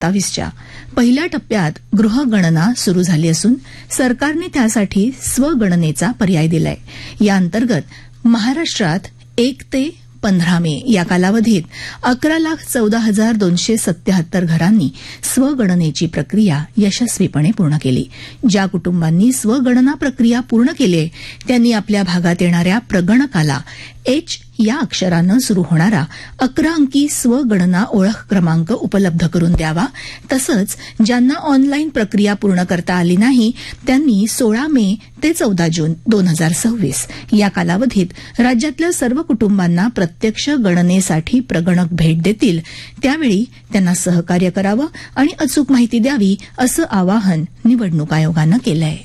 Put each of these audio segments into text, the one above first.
2027च्या पहिल्या टप्प्यात गृहगणना सुरू झाली असून सरकारने त्यासाठी स्वगणनेचा पर्याय दिलाय. या अंतर्गत महाराष्ट्रात 1 ते 15 मे या कालावधीत 11,14,277 घरांनी स्वगणनेची प्रक्रिया यशस्वीपणे पूर्ण केली. ज्या कुटुंबांनी स्वगणना प्रक्रिया पूर्ण केली त्यांनी आपल्या भागात येणाऱ्या प्रगणकाला H या अक्षरानं सुरू होणारा 11 अंकी स्वगणना ओळख क्रमांक उपलब्ध करून द्यावा. तसंच ज्यांना ऑनलाईन प्रक्रिया पूर्ण करता आली नाही त्यांनी 16 मे ते 14 जून 2026 या कालावधीत राज्यातल्या सर्व कुटुंबांना प्रत्यक्ष गणनेसाठी प्रगणक भेट देतील त्यावेळी त्यांना सहकार्य करावं आणि अचूक माहिती द्यावी असं आवाहन निवडणूक आयोगानं केलं आहे.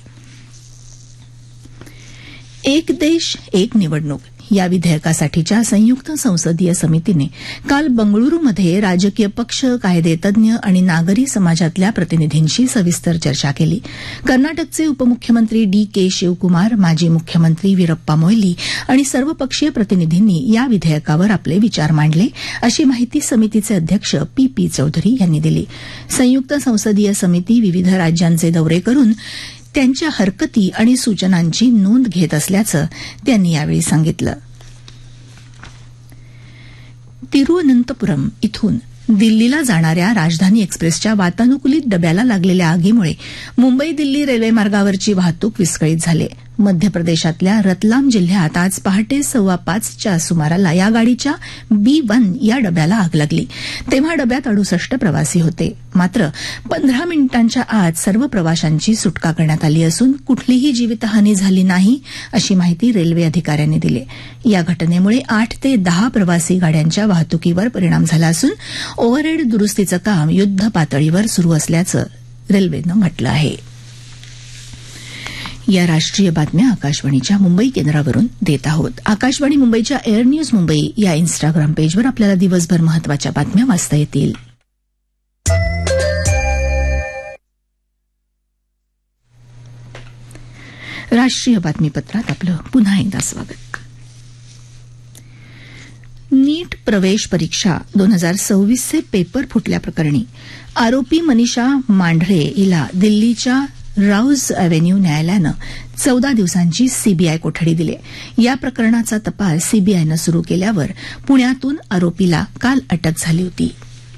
एक देश एक निवडणूक या विधेयकासाठीच्या संयुक्त संसदीय समितीने काल बंगळुरूमध्ये राजकीय पक्ष, कायदेतज्ञ आणि नागरी समाजातल्या प्रतिनिधींशी सविस्तर चर्चा केली. कर्नाटकचे उपमुख्यमंत्री DK शिवकुमार, माजी मुख्यमंत्री वीरप्पा मोईली आणि सर्वपक्षीय प्रतिनिधींनी या विधेयकावर आपले विचार मांडले अशी माहिती समितीचे अध्यक्ष PP चौधरी यांनी दिली. संयुक्त संसदीय समिती विविध राज्यांचे दौरे करून त्यांच्या हरकती आणि सूचनांची नोंद घेत असल्याचं त्यांनी यावेळी सांगितलं. तिरुअनंतपुरम इथून दिल्लीला जाणाऱ्या राजधानी एक्सप्रेसच्या वातानुकूलित डब्याला लागलेल्या आगीमुळे मुंबई दिल्ली रेल्वेमार्गावरची वाहतूक विस्कळीत झाली. मध्य प्रदेशातल्या रतलाम जिल्ह्यात आज पहाटे 5:15च्या सुमाराला या गाडीच्या B1 या डब्याला आग लागली. तेव्हा डब्यात 68 प्रवासी होते. मात्र 15 मिनिटांच्या आत सर्व प्रवाशांची सुटका करण्यात आली असून कुठलीही जीवितहानी झाली नाही अशी माहिती रेल्वे अधिकाऱ्यांनी दिली. या घटनेमुळे 8 ते 10 प्रवासी गाड्यांच्या वाहतुकीवर परिणाम झाला असून ओव्हरहेड दुरुस्तीचं काम युद्धपातळीवर सुरू असल्याचं रेल्वेनं म्हटलं आहे. या राष्ट्रीय बातम्या आकाशवाणीच्या मुंबई केंद्रावरून देत आहोत. आकाशवाणी मुंबईच्या एअर न्यूज मुंबई या इन्स्टाग्राम पेजवर आपल्याला दिवसभर महत्वाच्या बातम्या वाचता येतील. राष्ट्रीय बातमीपत्रात आपलं पुन्हा एकदा स्वागत. नीट प्रवेश परीक्षा 2026चे पेपर फुटल्याप्रकरणी आरोपी मनीषा मांढरे हिला दिल्लीच्या राऊज अव्हेन्यू न्यायालयानं 14 दिवसांची सीबीआय कोठडी दिली. या प्रकरणाचा तपास सीबीआयनं सुरू केल्यावर पुण्यातून आरोपीला काल अटक झाली होती.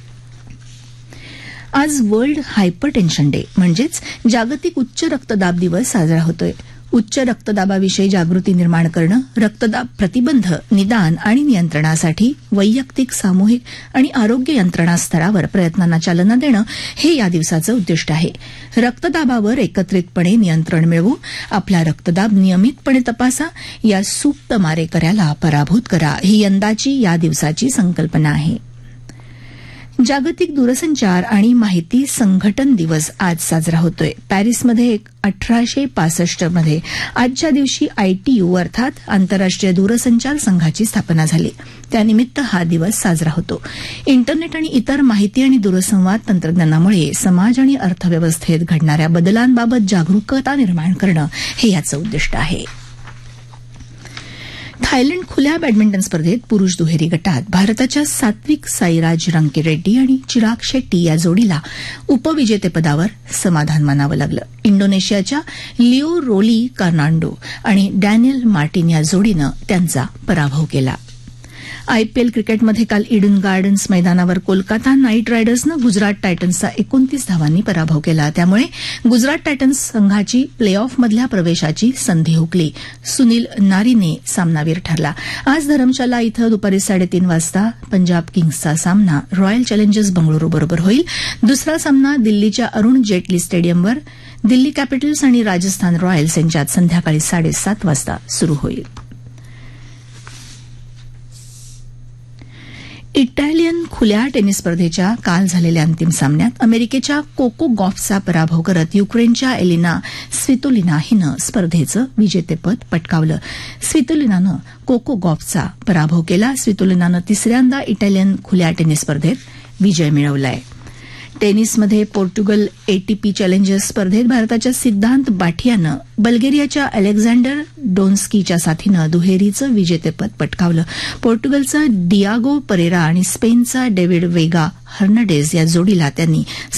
आज वर्ल्ड हायपरटेन्शन डे म्हणजेच जागतिक उच्च रक्तदाब दिवस साजरा होतोय. उच्च रक्तदाबाविषयी जागृती निर्माण करणं, रक्तदाब प्रतिबंध, निदान आणि नियंत्रणासाठी वैयक्तिक, सामूहिक आणि आरोग्य यंत्रणा स्तरावर प्रयत्नांना चालना देणं हे या दिवसाचं उद्दिष्ट आहे. रक्तदाबावर एकत्रितपणे नियंत्रण मिळवू, आपला रक्तदाब नियमितपणे तपासा, या सुप्त मारेकऱ्याला पराभूत करा ही यंदाची या दिवसाची संकल्पना आहे. जागतिक दूरसंचार आणि माहिती संघटन दिवस आज साजरा होतोय. पॅरिसमध्ये 1865 मध्ये आजच्या दिवशी ITU अर्थात आंतरराष्ट्रीय दूरसंचार संघाची स्थापना झाली. त्यानिमित्त हा दिवस साजरा होतो. इंटरनेट आणि इतर माहिती आणि दूरसंवाद तंत्रज्ञानामुळे समाज आणि अर्थव्यवस्थेत घडणाऱ्या बदलांबाबत जागरूकता निर्माण करणं हे याचं उद्दिष्ट आहे. थायलंड खुल्या बॅडमिंटन स्पर्धेत पुरुष दुहेरी गटात भारताच्या सात्विक साईराज रंकीरेड्डी आणि चिराग शेट्टी या जोडीला उपविजेतेपदावर समाधान मानावं लागलं. इंडोनेशियाच्या लिओ रोली कार्नांडो आणि डॅनियल मार्टिन या जोडीनं त्यांचा पराभव केला. IPL क्रिकेटमध्ये काल ईडन गार्डन्स मैदानावर कोलकाता नाईट रायडर्सनं गुजरात टायटन्सचा 29 धावांनी पराभव केला. त्यामुळे गुजरात टायटन्स संघाची प्ले ऑफमधल्या प्रवेशाची संधी हुकली. सुनील नारीने सामनावीर ठरला. आज धरमशाला इथं दुपारी 3:30 वाजता पंजाब किंग्सचा सामना रॉयल चॅलेंजर्स बंगळुरू बरोबर होईल. दुसरा सामना दिल्लीच्या अरुण जेटली स्टेडियमवर दिल्ली कॅपिटल्स आणि राजस्थान रॉयल्स यांच्यात संध्याकाळी 7:30 वाजता सुरू होईल. इटालियन खुल्या टेनिस स्पर्धेच्या काल झालेल्या अंतिम सामन्यात अमेरिकेच्या कोको गॉफचा पराभव करत युक्रेनच्या एलिना स्वितोलिना हिनं स्पर्धेचं विजेतेपद पटकावलं. स्वितोलिनानं कोको गॉफचा पराभव केला. स्वितोलिनानं तिसऱ्यांदा इटालियन खुल्या टेनिस स्पर्धेत विजय मिळवला आहे. टेनिसमध्ये पोर्तुगल एटीपी चॅलेंजर्स स्पर्धेत भारताच्या सिद्धांत बाठियानं बल्गेरियाच्या अलेक्झांडर डोन्स्कीच्या साथीनं दुहेरीचं विजेतेपद पटकावलं. पोर्तुगलचा डियागो परेरा आणि स्पेनचा डेव्हिड वेगा हर्नांडेज या जोडीला त्यांनी